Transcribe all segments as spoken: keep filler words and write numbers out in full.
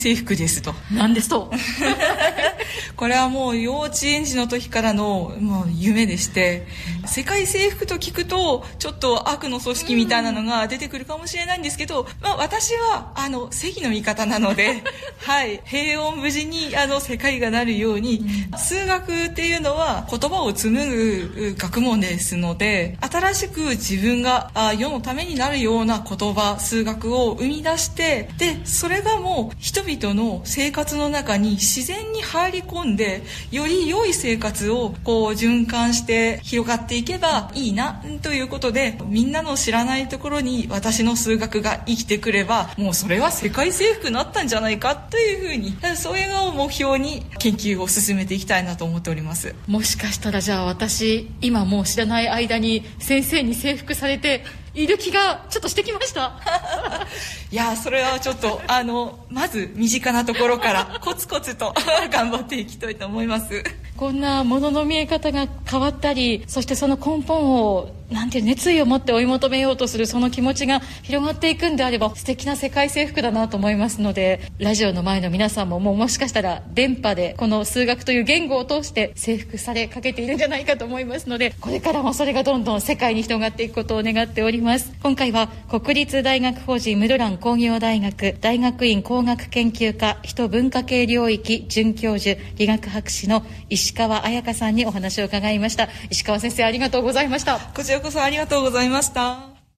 制服ですと。 なんですと。 これはもう幼稚園児の時からのもう夢でして、世界征服と聞くとちょっと悪の組織みたいなのが出てくるかもしれないんですけど、まあ、私はあの正義の味方なので、はい、平穏無事にあの世界がなるように、うん、数学っていうのは言葉を紡ぐ学問ですので、新しく自分があ世のためになるような言葉、数学を生み出して、でそれがもう人々の生活の中に自然に入り込んで、より良い生活をこう循環して広がっていけばいいなということで、みんなの知らないところに私の数学が生きてくれば、もうそれは世界征服になったんじゃないかというふうに、そういうのを目標に研究を進めていきたいなと思っております。 もしかしたらじゃあ私今もう知らない間に先生に征服されている気がちょっとしてきましたいや、それはちょっとあのまず身近なところからコツコツと頑張っていきたいと思います。 こんなものの見え方が変わったり、そしてその根本をなんていう熱意を持って追い求めようとするその気持ちが広がっていくんであれば、素敵な世界征服だなと思いますので、ラジオの前の皆さんももうもしかしたら電波でこの数学という言語を通して征服されかけているんじゃないかと思いますので、これからもそれがどんどん世界に広がっていくことを願っております。今回は国立大学法人室蘭工業大学大学院工学研究科人文化系領域准教授理学博士の石川彩香さんにお話を伺いました。石川先生、ありがとうございました。 こちらこそありがとうございました。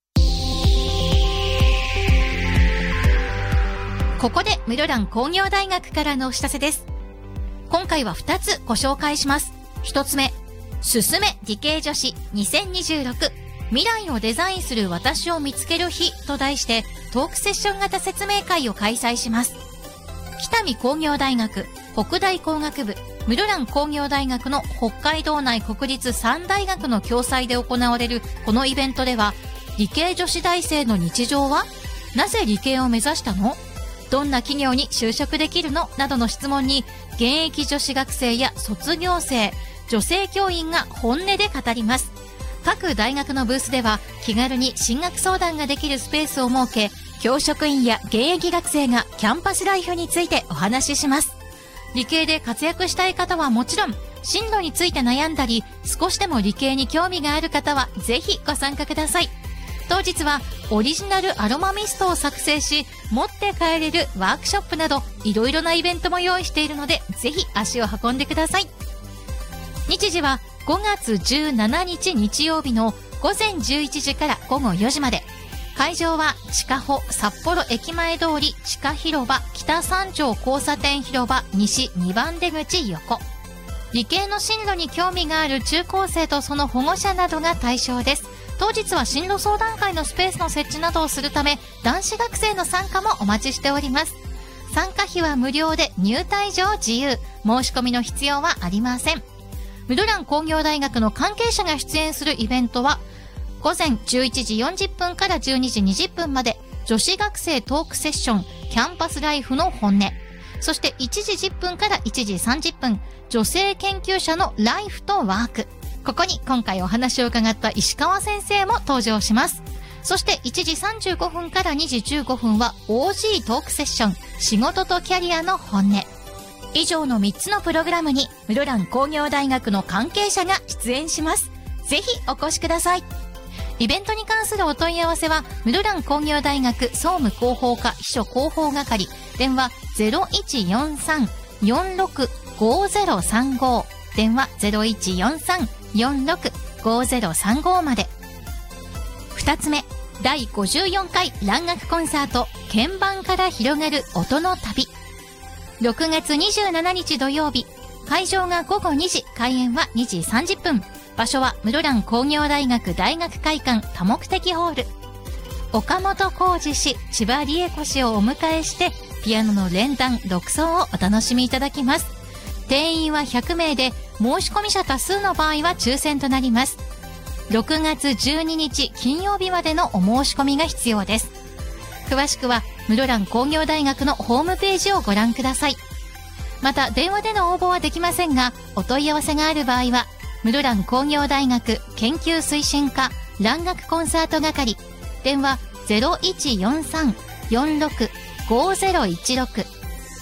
ここで室蘭工業大学からのお知らせです。今回はふたつご紹介します。ひとつめ、進め理系女子にせんにじゅうろく未来をデザインする私を見つける日と題してトークセッション型説明会を開催します。北見工業大学、北大工学部、室蘭工業大学の北海道内国立さん大学の共催で行われるこのイベントでは、理系女子大生の日常は？なぜ理系を目指したの？どんな企業に就職できるの？などの質問に、現役女子学生や卒業生、女性教員が本音で語ります。各大学のブースでは気軽に進学相談ができるスペースを設け、教職員や現役学生がキャンパスライフについてお話しします。理系で活躍したい方はもちろん、進路について悩んだり少しでも理系に興味がある方はぜひご参加ください。当日はオリジナルアロマミストを作成し持って帰れるワークショップなどいろいろなイベントも用意しているので、ぜひ足を運んでください。日時はごがつじゅうしちにち日曜日のごぜんじゅういちじからごごよじまで。会場は地下歩札幌駅前通り地下広場北三条交差点広場西にばん出口横。理系の進路に興味がある中高生とその保護者などが対象です。当日は進路相談会のスペースの設置などをするため、男子学生の参加もお待ちしております。参加費は無料で入退場自由。申し込みの必要はありません。室蘭工業大学の関係者が出演するイベントはごぜんじゅういちじよんじゅっぷんからじゅうにじにじゅっぷんまで、女子学生トークセッションキャンパスライフの本音、そしていちじじゅっぷんからいちじさんじゅっぷん、女性研究者のライフとワーク。ここに今回お話を伺った石川先生も登場します。そしていちじさんじゅうごふんからにじじゅうごふんは オージー トークセッション仕事とキャリアの本音。以上のみっつのプログラムに室蘭工業大学の関係者が出演します。ぜひお越しください。イベントに関するお問い合わせは室蘭工業大学総務広報課秘書広報係、電話 ゼロいちよんさん よんろく ごゼロさんご、電話 ゼロいちよんさん よんろく ごゼロさんご まで。ふたつめ、だいごじゅうよんかい蘭学コンサート鍵盤から広がる音の旅。ろくがつにじゅうしちにち土曜日、会場がごごにじ、開演はにじさんじゅっぷん。場所は室蘭工業大学大学会館多目的ホール。岡本浩二氏、千葉理恵子氏をお迎えしてピアノの連弾独奏をお楽しみいただきます。定員はひゃくめいで、申し込み者多数の場合は抽選となります。ろくがつじゅうににち金曜日までのお申し込みが必要です。詳しくは室蘭工業大学のホームページをご覧ください。また電話での応募はできませんが、お問い合わせがある場合は室蘭工業大学研究推進課蘭学コンサート係、電話 ゼロいちよんさん よんろく ごゼロいちろく